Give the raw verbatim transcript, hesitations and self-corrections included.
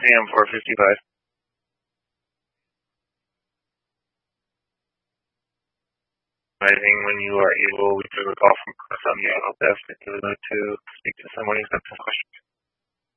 Sam four fifty-five. I think when you are able, we took a call from Chris on the auto desk if you would like to speak to someone who's got some questions.